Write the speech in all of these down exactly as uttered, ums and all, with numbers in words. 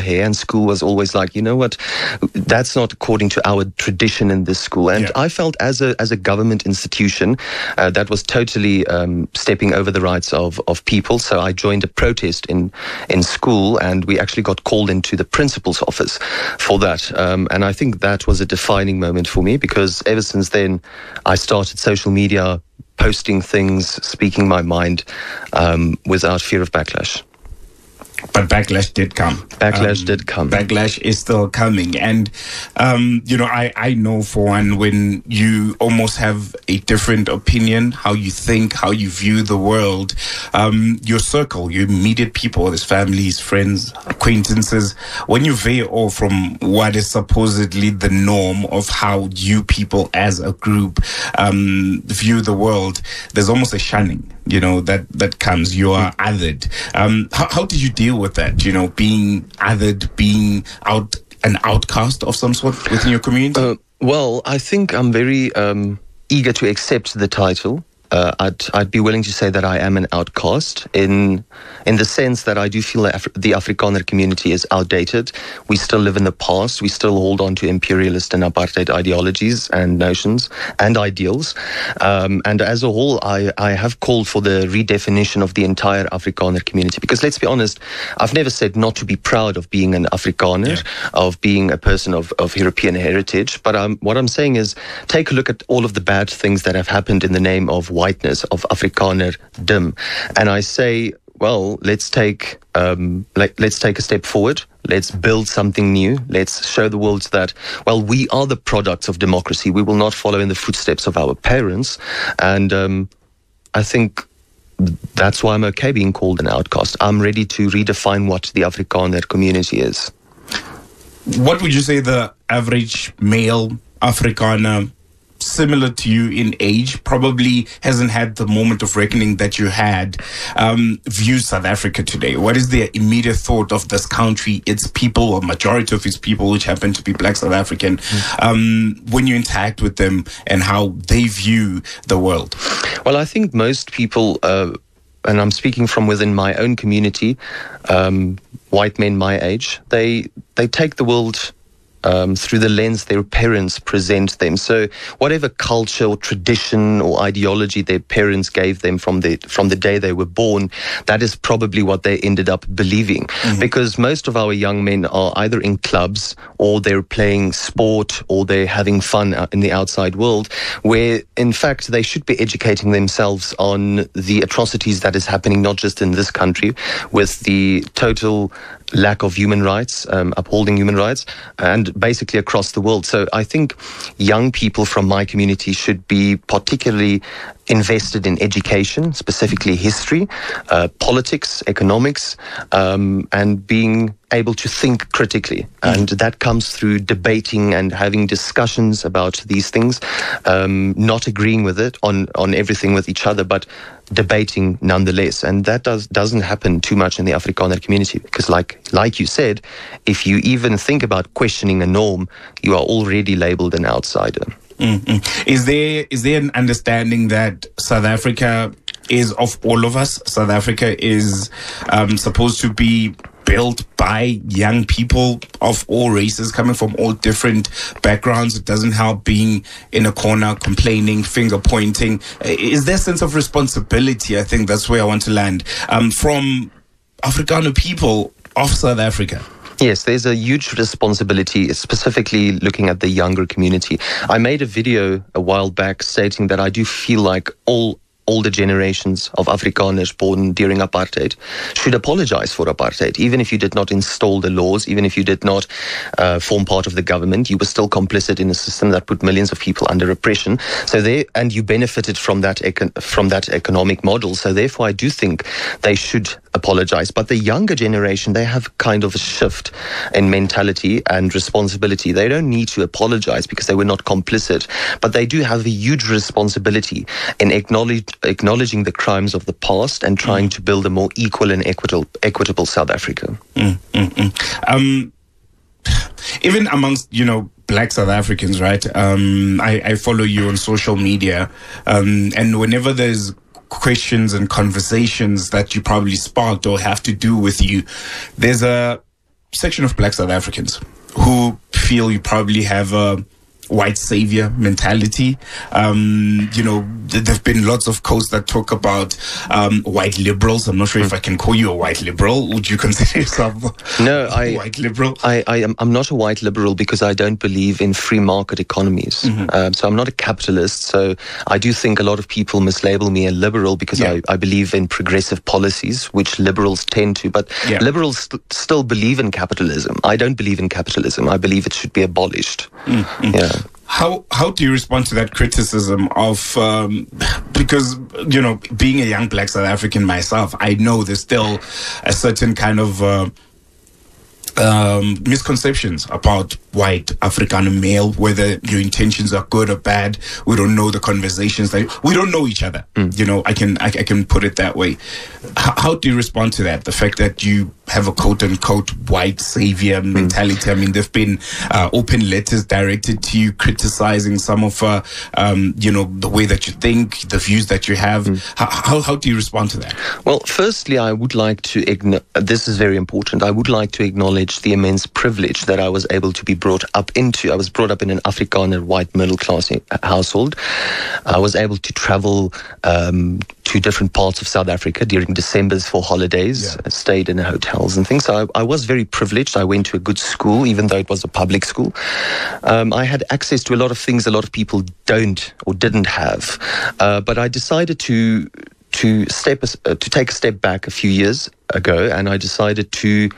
hair, and school was always like, you know what, that's not according to our tradition in this school. And yeah. I felt as a as a government institution uh, that was totally um, stepping over the rights of, of people. So I joined a protest in, in school, and we actually got called into the principal's office for that. Um, and I think that was a defining moment for me, because ever since then I started social media, posting things, speaking my mind um, without fear of backlash. But backlash did come. Backlash um, did come. Backlash is still coming. And, um, you know, I, I know for one, when you almost have a different opinion, how you think, how you view the world, um, your circle, your immediate people, his families, friends, acquaintances, when you veer off from what is supposedly the norm of how you people as a group um, view the world, there's almost a shunning, you know, that, that comes. You are othered. Um, how, how did you deal with that, you know, being othered, being out an outcast of some sort within your community? Uh, well, I think I'm very um, eager to accept the title. Uh, I'd I'd be willing to say that I am an outcast in in the sense that I do feel that Af- the Afrikaner community is outdated. We still live in the past. We still hold on to imperialist and apartheid ideologies and notions and ideals. Um, and as a whole, I, I have called for the redefinition of the entire Afrikaner community. Because let's be honest, I've never said not to be proud of being an Afrikaner, yeah. of being a person of, of European heritage. But um, what I'm saying is, take a look at all of the bad things that have happened in the name of whiteness, of Afrikanerdom. And I say, well, let's take um, let, let's take a step forward. Let's build something new. Let's show the world that, well, we are the products of democracy. We will not follow in the footsteps of our parents. And um, I think that's why I'm okay being called an outcast. I'm ready to redefine what the Afrikaner community is. What would you say the average male Afrikaner, similar to you in age, probably hasn't had the moment of reckoning that you had, um, views South Africa today? What is their immediate thought of this country, its people, or majority of its people, which happen to be Black South African, mm. um, when you interact with them and how they view the world? Well, I think most people, uh, and I'm speaking from within my own community, um, white men my age, they they take the world Um, through the lens their parents present them. So whatever culture or tradition or ideology their parents gave them from the from the day they were born, that is probably what they ended up believing. Mm-hmm. Because most of our young men are either in clubs, or they're playing sport, or they're having fun in the outside world, where in fact they should be educating themselves on the atrocities that is happening not just in this country, with the total lack of human rights, um, upholding human rights, and basically across the world. So I think young people from my community should be particularly invested in education, specifically history, uh, politics, economics, um, and being able to think critically. Mm. And that comes through debating and having discussions about these things, um, not agreeing with it on, on everything with each other, but debating nonetheless. And that does, doesn't happen too much in the Afrikaner community, because like, like you said, if you even think about questioning a norm, you are already labeled an outsider. Mm-hmm. Is there is there an understanding that South Africa is of all of us? South Africa is um, supposed to be built by young people of all races, coming from all different backgrounds. It doesn't help being in a corner, complaining, finger pointing. Is there a sense of responsibility? I think that's where I want to land, um, from Afrikaner people of South Africa. Yes, there's a huge responsibility, specifically looking at the younger community. I made a video a while back stating that I do feel like all older generations of Afrikaners born during apartheid should apologize for apartheid. Even if you did not install the laws, even if you did not uh, form part of the government, you were still complicit in a system that put millions of people under oppression. So they, and you benefited from that econ- from that economic model. So therefore, I do think they should apologize. But the younger generation, they have kind of a shift in mentality and responsibility. They don't need to apologize because they were not complicit, but they do have a huge responsibility in acknowledge, acknowledging the crimes of the past and trying mm. to build a more equal and equitable, equitable South Africa. Mm, mm, mm. Um, even amongst, you know, Black South Africans, right? Um, I, I follow you on social media, um, and whenever there's questions and conversations that you probably sparked or have to do with you, there's a section of Black South Africans who feel you probably have a white savior mentality. Um, you know, th- there have been lots of quotes that talk about um, white liberals. I'm not sure mm. if I can call you a white liberal. Would you consider yourself no, a I, white liberal? I, I am, I'm not a white liberal because I don't believe in free market economies. Mm-hmm. Um, so I'm not a capitalist. So I do think a lot of people mislabel me a liberal because yeah. I, I believe in progressive policies, which liberals tend to. But yeah. liberals st- still believe in capitalism. I don't believe in capitalism. I believe it should be abolished. Mm-hmm. Yeah. How how do you respond to that criticism of um, because you know, being a young Black South African myself, I know there's still a certain kind of uh, um, misconceptions about white African male, whether your intentions are good or bad. We don't know the conversations that we don't know each other. Mm. You know, I can I, I can put it that way. H- how do you respond to that? The fact that you have a quote unquote white savior mm. mentality. I mean, there've been uh, open letters directed to you criticizing some of uh, um, you know, the way that you think, the views that you have. Mm. How, how how do you respond to that? Well, firstly, I would like to igno- this is very important. I would like to acknowledge the immense privilege that I was able to be brought up into. I was brought up in an Afrikaner white middle class household. I was able to travel um, to different parts of South Africa during Decembers for holidays. Yeah. I stayed in hotels and things. So I, I was very privileged. I went to a good school, even though it was a public school. Um, I had access to a lot of things a lot of people don't or didn't have. Uh, but I decided to to step uh, to take a step back a few years ago, and I decided to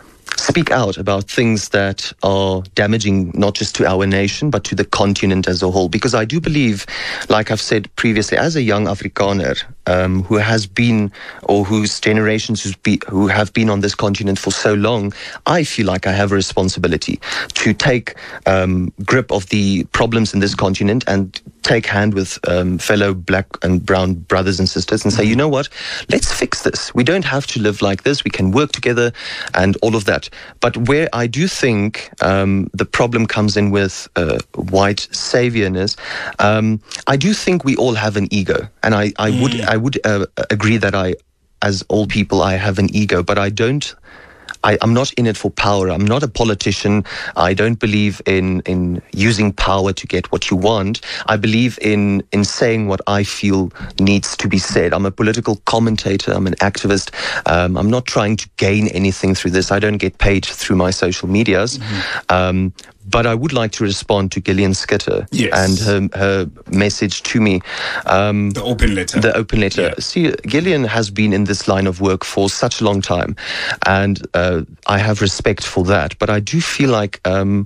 speak out about things that are damaging not just to our nation but to the continent as a whole, because I do believe, like I've said previously, as a young Afrikaner um, who has been, or whose generations who's be, who have been on this continent for so long, I feel like I have a responsibility to take um, grip of the problems in this continent and take hand with um, fellow black and brown brothers and sisters and say, you know what, let's fix this. We don't have to live like this. We can work together and all of that. But where I do think um, the problem comes in with uh, white saviorness, um, I do think we all have an ego. And I, I mm. would I would uh, agree that I, as all people, I have an ego, but I don't I, I'm not in it for power. I'm not a politician. I don't believe in, in using power to get what you want. I believe in, in saying what I feel needs to be said. I'm a political commentator. I'm an activist. Um, I'm not trying to gain anything through this. I don't get paid through my social medias. Mm-hmm. Um, But I would like to respond to Gillian Schutte yes. and her, her message to me. Um, the open letter. The open letter. Yeah. See, Gillian has been in this line of work for such a long time, and uh, I have respect for that. But I do feel like um,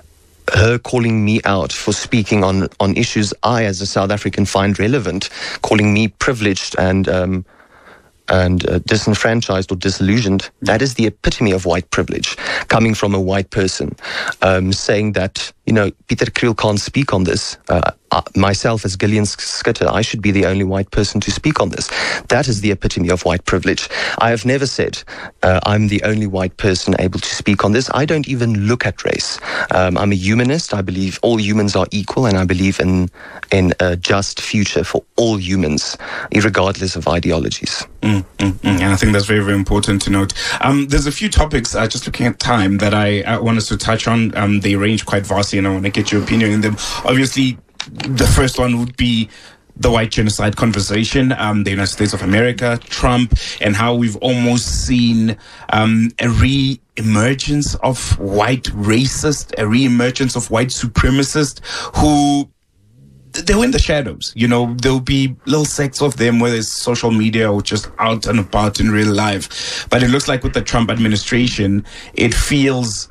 her calling me out for speaking on, on issues I, as a South African, find relevant, calling me privileged and Um, and uh, disenfranchised or disillusioned, that is the epitome of white privilege, coming from a white person, um, saying that, you know, Pieter Kriel can't speak on this. Uh, uh, myself, as Gillian Schutte, I should be the only white person to speak on this. That is the epitome of white privilege. I have never said uh, I'm the only white person able to speak on this. I don't even look at race. Um, I'm a humanist. I believe all humans are equal, and I believe in in a just future for all humans, regardless of ideologies. Mm, mm, mm. And I think that's very, very important to note. Um, there's a few topics, uh, just looking at time, that I, I want us to touch on. Um, they range quite vastly, and I want to get your opinion in them. Obviously, the first one would be the white genocide conversation, um, the United States of America, Trump, and how we've almost seen um, a re-emergence of white racists, a re-emergence of white supremacists who they were in the shadows. You know, there'll be little sects of them, whether it's social media or just out and about in real life. But it looks like with the Trump administration, it feels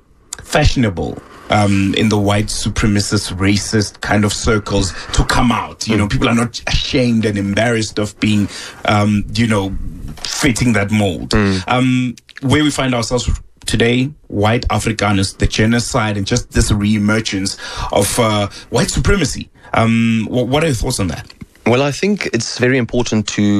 fashionable um, in the white supremacist, racist kind of circles to come out. You know, people are not ashamed and embarrassed of being, um, you know, fitting that mold. Mm. Um, where we find ourselves today, white Afrikaners, the genocide, and just this re-emergence of uh, white supremacy. Um, what, what are your thoughts on that? Well, I think it's very important to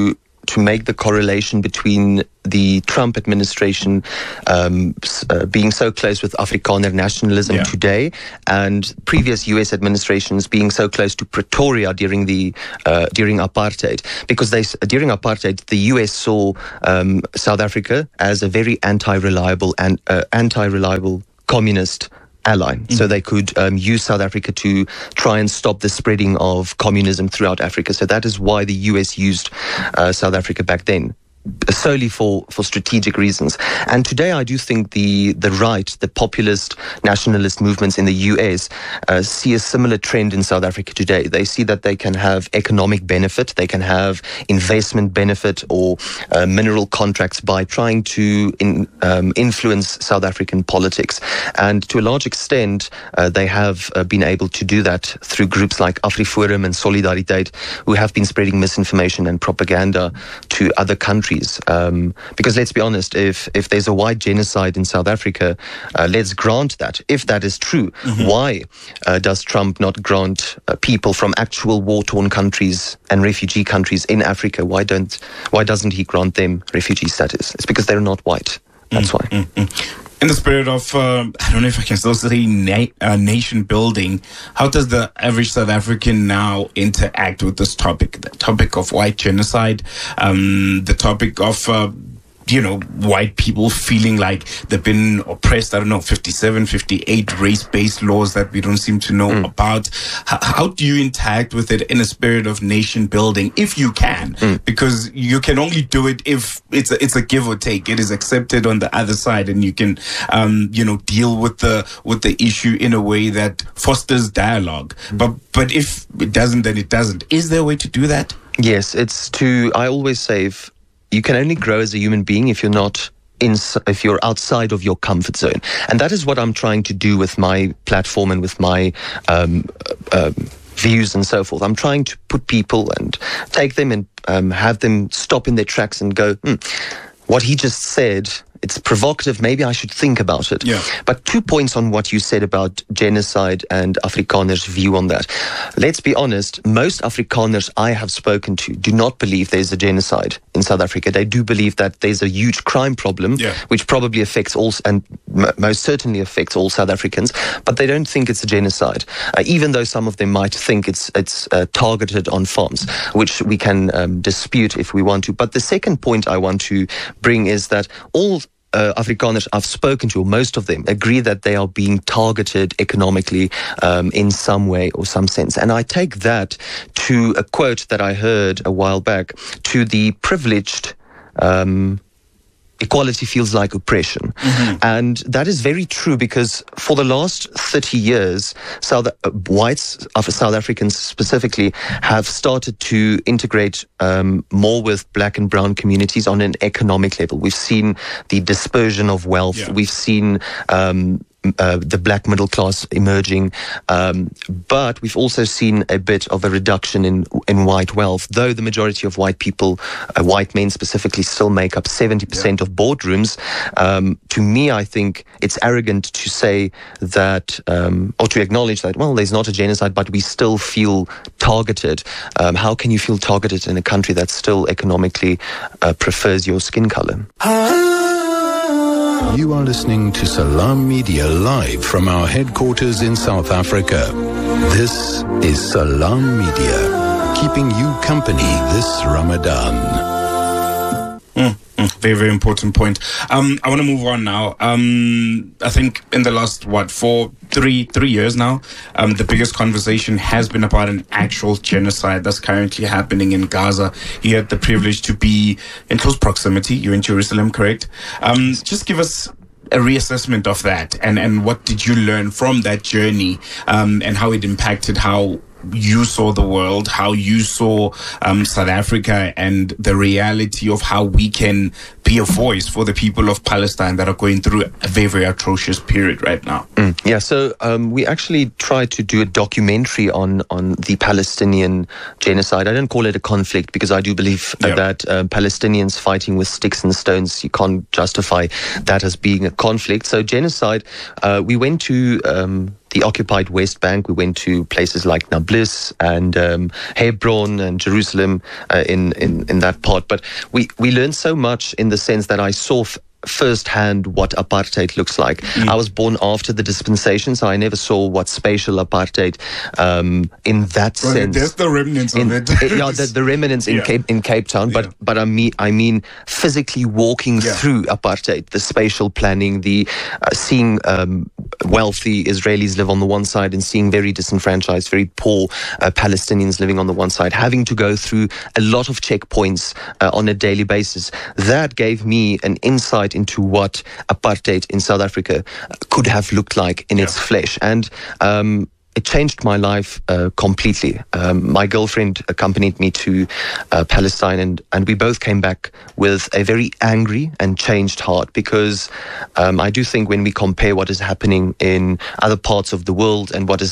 to make the correlation between the Trump administration um, uh, being so close with Afrikaner nationalism yeah. today and previous U S administrations being so close to Pretoria during the uh, during apartheid, because they during apartheid the U S saw um, South Africa as a very anti-reliable and uh, anti-reliable communist ally. Mm-hmm. So they could um, use South Africa to try and stop the spreading of communism throughout Africa. So that is why the U S used uh, South Africa back then, solely for, for strategic reasons. And today I do think the, the right, the populist nationalist movements in the U S uh, see a similar trend in South Africa today. They see that they can have economic benefit, they can have investment benefit or uh, mineral contracts by trying to in, um, influence South African politics. And to a large extent, uh, they have uh, been able to do that through groups like AfriForum and Solidariteit, who have been spreading misinformation and propaganda to other countries. Um, because let's be honest, if if there's a white genocide in South Africa, uh, let's grant that. If that is true, mm-hmm. why uh, does Trump not grant uh, people from actual war-torn countries and refugee countries in Africa? Why don't? Why doesn't he grant them refugee status? It's because they're not white. That's mm-hmm. why. Mm-hmm. In the spirit of, um, I don't know if I can still say na- uh, nation building, how does the average South African now interact with this topic? The topic of white genocide, um, the topic of, uh, you know, white people feeling like they've been oppressed. I don't know, fifty-seven, fifty-eight race-based laws that we don't seem to know mm. about. H- how do you interact with it in a spirit of nation building, if you can? Mm. Because you can only do it if it's a, it's a give or take. It is accepted on the other side, and you can, um, you know, deal with the with the issue in a way that fosters dialogue. Mm. But but if it doesn't, then it doesn't. Is there a way to do that? Yes, it's to. I always say, if you can only grow as a human being if you're not in, if you're outside of your comfort zone. And that is what I'm trying to do with my platform and with my um, uh, views and so forth. I'm trying to put people and take them and um, have them stop in their tracks and go, hmm, what he just said, it's provocative, maybe I should think about it. Yeah. But two points on what you said about genocide and Afrikaners' view on that. Let's be honest, most Afrikaners I have spoken to do not believe there's a genocide in South Africa. They do believe that there's a huge crime problem, yeah. which probably affects all, and m- most certainly affects all South Africans, but they don't think it's a genocide, uh, even though some of them might think it's it's uh, targeted on farms, which we can um, dispute if we want to. But the second point I want to bring is that all Uh, Afrikaners I've spoken to, or most of them, agree that they are being targeted economically um, in some way or some sense. And I take that to a quote that I heard a while back, to the privileged, um, equality feels like oppression. Mm-hmm. And that is very true, because for the last thirty years, South uh, whites, of South Africans specifically, have started to integrate um, more with black and brown communities on an economic level. We've seen the dispersion of wealth. Yeah. We've seen um, Uh, the black middle class emerging, um, but we've also seen a bit of a reduction in in white wealth, though the majority of white people, uh, white men specifically, still make up seventy percent yeah. of boardrooms. Um, to me, I think it's arrogant to say that, um, or to acknowledge that, well, there's not a genocide, but we still feel targeted. Um, how can you feel targeted in a country that still economically uh, prefers your skin color? You are listening to Salam Media live from our headquarters in South Africa. This is Salam Media, keeping you company this Ramadan. Mm, mm, very, very important point. Um, I want to move on now. Um, I think in the last, what, four, three, three years now, um, the biggest conversation has been about an actual genocide that's currently happening in Gaza. You had the privilege to be in close proximity. You're in Jerusalem, correct? Um, just give us a reassessment of that, and, and what did you learn from that journey, um, and how it impacted how you saw the world, how you saw um, South Africa, and the reality of how we can be a voice for the people of Palestine that are going through a very, very atrocious period right now. Mm, yeah, so um, we actually tried to do a documentary on, on the Palestinian genocide. I don't call it a conflict because I do believe uh, yeah. that uh, Palestinians fighting with sticks and stones, you can't justify that as being a conflict. So genocide, uh, we went to um, the occupied West Bank. We went to places like Nablus and um, Hebron and Jerusalem uh, in, in, in that part. But we, we learned so much in the sense that I saw f- firsthand what apartheid looks like. Mm. I was born after the dispensation, so I never saw what spatial apartheid um, in that well, sense. There's the remnants in, of it. yeah, the, the remnants in yeah. Cape in Cape Town, but yeah. but I mean I mean physically walking yeah. through apartheid, the spatial planning, the uh, seeing um, wealthy Israelis live on the one side and seeing very disenfranchised, very poor uh, Palestinians living on the one side, having to go through a lot of checkpoints uh, on a daily basis. That gave me an insight into what apartheid in South Africa could have looked like in yeah. its flesh. And um, it changed my life uh, completely. Um, my girlfriend accompanied me to uh, Palestine, and, and we both came back with a very angry and changed heart, because um, I do think when we compare what is happening in other parts of the world and what is